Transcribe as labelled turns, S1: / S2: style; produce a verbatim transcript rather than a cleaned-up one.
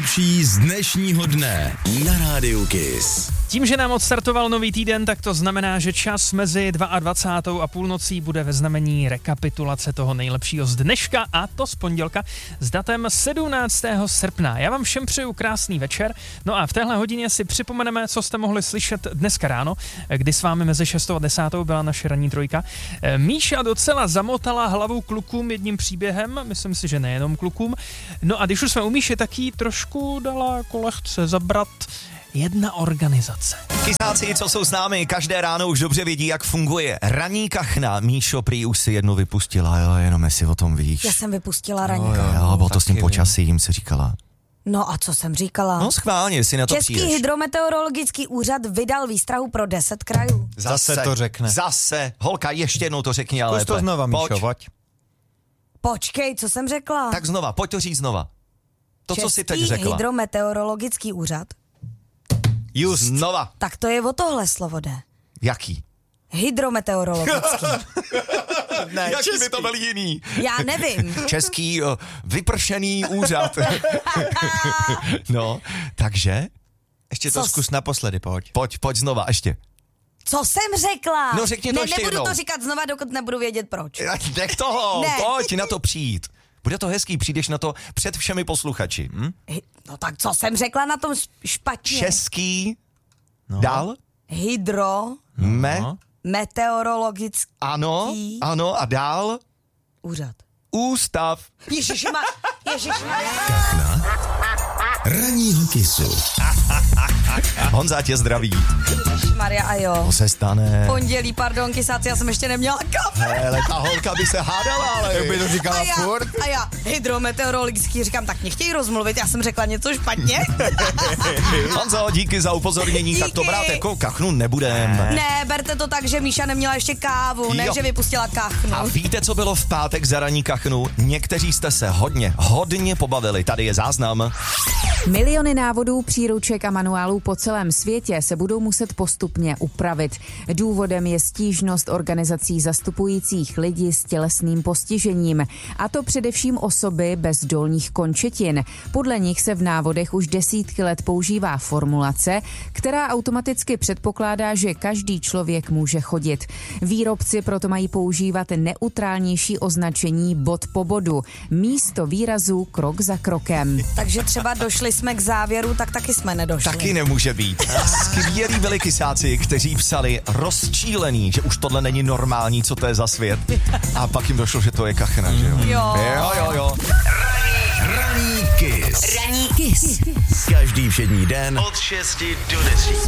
S1: nejlepší z dnešního dne na Rádiu Kiss.
S2: Tím, že nám odstartoval nový týden, tak to znamená, že čas mezi dvacátou druhou a půlnocí bude ve znamení rekapitulace toho nejlepšího z dneška, a to z pondělka s datem sedmnáctého srpna. Já vám všem přeju krásný večer, no a v téhle hodině si připomeneme, co jste mohli slyšet dneska ráno, kdy s vámi mezi šestou a desátou byla naše ranní trojka. Míša docela zamotala hlavu klukům jedním příběhem, myslím si, že nejenom klukům. No a když už jsme u Míše, tak jí trošku dala jako lehce zabrat jedna organizace.
S3: Kysáci, co jsou s námi, každé ráno už dobře vědí, jak funguje ranní kachna. Míšo, prý už si jednu vypustila, jo, jenom jestli o tom víš.
S4: Já jsem vypustila ranní
S3: kachnu.
S4: kachnu.
S3: Jo, jo, bylo to s tím počasím, si říkala.
S4: No a co jsem říkala?
S3: No schválně, si na to
S4: Český
S3: přijdeš.
S4: hydrometeorologický úřad vydal výstrahu pro deset krajů.
S5: Zase to řekne.
S3: Zase. Holka, ještě jednou to řekni, ale
S5: Zkus to znova, Míšo, pojď.
S4: Počkej, co jsem řekla?
S3: Tak znova, pojď to říct znova. To,
S4: Český
S3: co jsi teď řekla.
S4: hydrometeorologický úřad.
S3: Just. Znova.
S4: Tak to je o tohle slovo jde.
S3: Jaký?
S4: Hydrometeorologický.
S3: Ne, jaký by to byl jiný?
S4: Já nevím.
S3: Český uh, vypršený úřad. No, takže?
S5: Ještě to
S4: Co
S5: zkus naposledy, pojď.
S3: Pojď, pojď znova, ještě.
S4: Co jsem řekla?
S3: No řekni to
S4: ne,
S3: ještě
S4: nebudu
S3: jednou.
S4: to říkat znova, dokud nebudu vědět proč.
S3: Nech toho,
S4: Ne.
S3: pojď na to přijít. Bude to hezký, přijdeš na to před všemi posluchači. Hm?
S4: Hy- No tak co jsem řekla na tom špatně?
S3: Český, no. Dál,
S4: Hydro,
S3: me,
S5: No.
S4: meteorologický
S3: ano, ano a dál,
S4: úřad.
S3: ústav.
S4: Ježišima, ježišima.
S1: Kachna ranního Kissu.
S3: Honza tě zdraví.
S4: Maria a jo.
S3: To se stane.
S4: Pondělí, pardon, kysáci, já jsem ještě neměla kafe.
S3: Hele, ta holka by se hádala, ale...
S5: Jak by to říkala
S4: A já,
S5: furt.
S4: a já, hydrometeorologický, říkám, tak mě chtějí rozmluvit, já jsem řekla něco špatně.
S3: Honzo, díky za upozornění,
S4: Díky.
S3: tak to brát jako kachnu nebudem.
S4: Ne, berte to tak, že Míša neměla ještě kávu, ne,
S3: Jo.
S4: že vypustila kachnu.
S3: A víte, co bylo v pátek za ranní kachnu? Někteří jste se hodně, hodně pobavili. Tady je záznam.
S6: Miliony návodů, příruček a manuálů po celém světě se budou muset postupně upravit. Důvodem je stížnost organizací zastupujících lidi s tělesným postižením, a to především osoby bez dolních končetin. Podle nich se v návodech už desítky let používá formulace, která automaticky předpokládá, že každý člověk může chodit. Výrobci proto mají používat neutrálnější označení bod po bodu, místo výrazu krok za krokem.
S4: Takže třeba došli jsme k závěru, tak taky jsme nedošli.
S3: Taky nemůže být. Skvělí byli kysáci, kteří psali rozčílený, že už tohle není normální, co to je za svět. A pak jim došlo, že to je kachna, že jo?
S4: Jo.
S3: Jo, jo, jo.
S1: Ranní Kiss.
S6: Ranní Kiss.
S1: Každý všední den
S7: Od šesti do deseti.